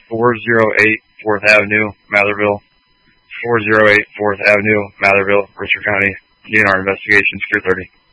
408 4th Avenue, Matherville. 408 4th Avenue, Matherville, Richard County. DNR Investigations, Clear 30.